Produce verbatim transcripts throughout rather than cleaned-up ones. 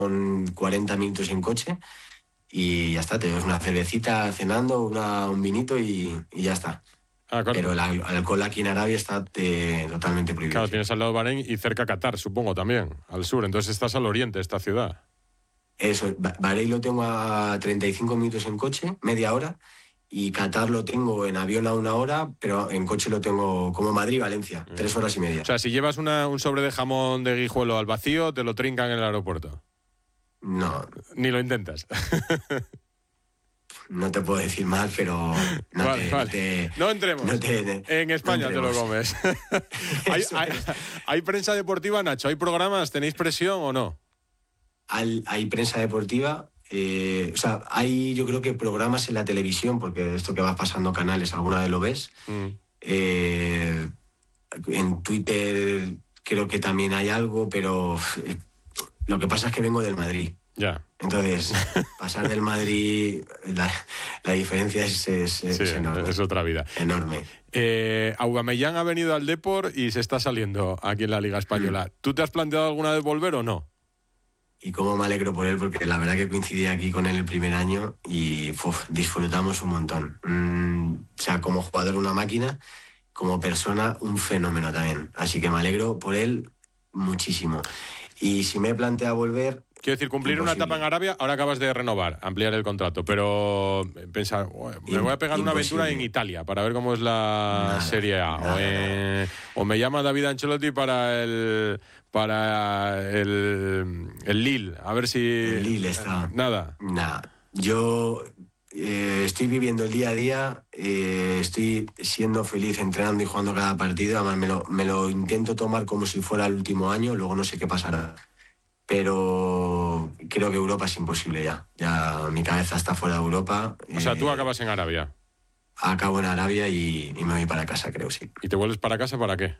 son cuarenta minutos en coche y ya está, te ves una cervecita cenando, una, un vinito y, y ya está. Ah, claro. Pero el, el alcohol aquí en Arabia está eh, totalmente prohibido. Claro, tienes al lado Bahrein y cerca Qatar, supongo, también, al sur. Entonces estás al oriente de esta ciudad. Eso, Bahrein lo tengo a treinta y cinco minutos en coche, media hora, y Qatar lo tengo en avión a una hora, pero en coche lo tengo como Madrid-Valencia, mm. tres horas y media. O sea, si llevas una, un sobre de jamón de Guijuelo al vacío, te lo trincan en el aeropuerto. No. Ni lo intentas. No te puedo decir más, pero no, vale, te, vale. no te... No entremos. No te, en España no te lo comes. ¿Hay, hay, ¿Hay prensa deportiva, Nacho? ¿Hay programas? ¿Tenéis presión o no? Hay, hay prensa deportiva. Eh, o sea, hay yo creo que programas en la televisión, porque esto que vas pasando canales, alguna vez lo ves. Mm. Eh, en Twitter creo que también hay algo, pero eh, lo que pasa es que vengo del Madrid. Ya. Entonces, pasar del Madrid, la, la diferencia es, es, es, sí, es enorme. Es otra vida. Enorme. Eh, Aubameyang ha venido al Depor y se está saliendo aquí en la Liga Española. Mm. ¿Tú te has planteado alguna vez volver o no? Y cómo me alegro por él, porque la verdad que coincidí aquí con él el primer año y uf, disfrutamos un montón. Mm, o sea, como jugador una máquina, como persona un fenómeno también. Así que me alegro por él muchísimo. Y si me he planteado volver... Quiero decir, cumplir imposible. Una etapa en Arabia, ahora acabas de renovar, ampliar el contrato, pero pensar, me voy a pegar imposible. Una aventura en Italia para ver cómo es la nada, Serie A. Nada, o, en, o me llama David Ancelotti para el para el, el Lille, a ver si... El Lille está... Nada. Nada. Yo eh, estoy viviendo el día a día, eh, estoy siendo feliz entrenando y jugando cada partido, además me lo, me lo intento tomar como si fuera el último año, luego no sé qué pasará. Pero creo que Europa es imposible ya. Ya mi cabeza está fuera de Europa. O sea, tú acabas en Arabia. Acabo en Arabia y, y me voy para casa, creo, sí. ¿Y te vuelves para casa para qué?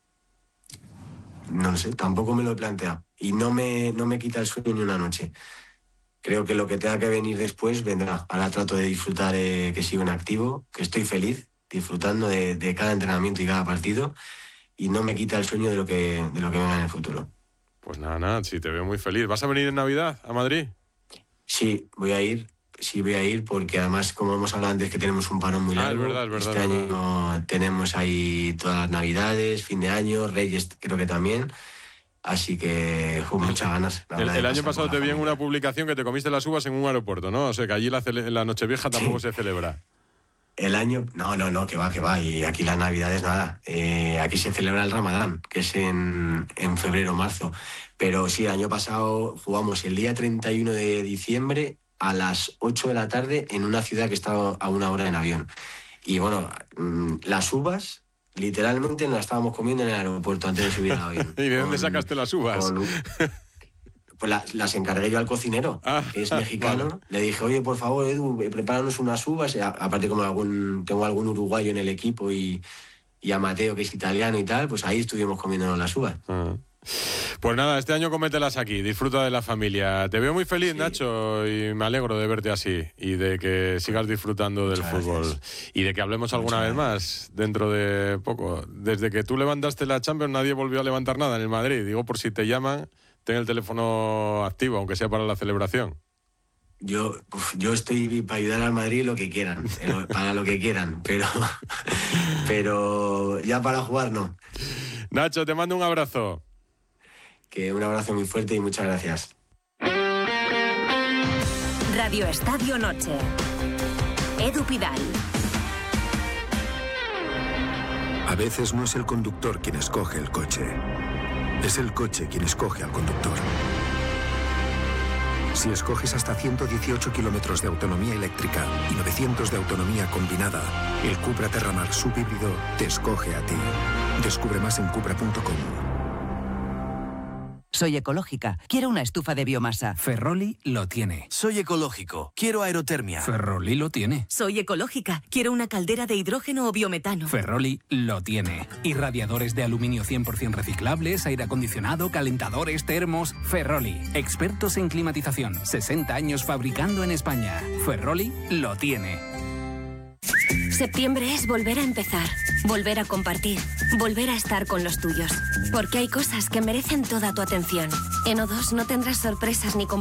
No lo sé, tampoco me lo he planteado. Y no me, no me quita el sueño ni una noche. Creo que lo que tenga que venir después vendrá. Ahora trato de disfrutar, eh, que sigo en activo, que estoy feliz, disfrutando de, de cada entrenamiento y cada partido. Y no me quita el sueño de lo que, de lo que venga en el futuro. Pues nada, nada, sí, te veo muy feliz. ¿Vas a venir en Navidad a Madrid? Sí, voy a ir, sí voy a ir, porque además, como hemos hablado antes, que tenemos un parón muy largo. Ah, es verdad, es verdad. Este es verdad. año tenemos ahí todas las Navidades, fin de año, Reyes creo que también. Así que con muchas ganas. El, el año pasado te vi en una publicación que te comiste las uvas en un aeropuerto, ¿no? O sea, que allí la, cele- la Nochevieja tampoco sí. se celebra. El año, no, no, no, que va, que va. Y aquí las Navidades nada. Eh, aquí se celebra el Ramadán, que es en, en febrero, marzo. Pero sí, el año pasado jugamos el día treinta y uno de diciembre a las ocho de la tarde en una ciudad que está a una hora en avión. Y bueno, mmm, las uvas, literalmente las estábamos comiendo en el aeropuerto antes de subir al avión. ¿Y de dónde con, sacaste las uvas? Con, pues las, las encargué yo al cocinero, ah, que es mexicano. Vale. Le dije, oye, por favor, Edu, prepáranos unas uvas. A, aparte, como algún, tengo algún uruguayo en el equipo y, y a Mateo, que es italiano y tal, pues ahí estuvimos comiéndonos las uvas. Ah. Pues nada, este año cómetelas aquí, disfruta de la familia. Te veo muy feliz, sí. Nacho, y me alegro de verte así y de que sigas disfrutando del Muchas fútbol gracias. Y de que hablemos alguna Muchas vez gracias. Más dentro de poco. Desde que tú levantaste la Champions nadie volvió a levantar nada en el Madrid. Digo, por si te llaman, ten el teléfono activo, aunque sea para la celebración. Yo, uf, yo estoy para ayudar al Madrid lo que quieran, para lo que quieran, pero, pero ya para jugar no. Nacho, te mando un abrazo. Que un abrazo muy fuerte y muchas gracias. Radio Estadio Noche. Edu Pidal. A veces no es el conductor quien escoge el coche. Es el coche quien escoge al conductor. Si escoges hasta ciento dieciocho kilómetros de autonomía eléctrica y novecientos de autonomía combinada, el Cupra Terramar subhíbrido te escoge a ti. Descubre más en cupra punto com. Soy ecológica. Quiero una estufa de biomasa. Ferroli lo tiene. Soy ecológico. Quiero aerotermia. Ferroli lo tiene. Soy ecológica. Quiero una caldera de hidrógeno o biometano. Ferroli lo tiene. Irradiadores de aluminio cien por ciento reciclables, aire acondicionado, calentadores, termos. Ferroli. Expertos en climatización. sesenta años fabricando en España. Ferroli lo tiene. Septiembre es volver a empezar, volver a compartir, volver a estar con los tuyos. Porque hay cosas que merecen toda tu atención. En O dos no tendrás sorpresas ni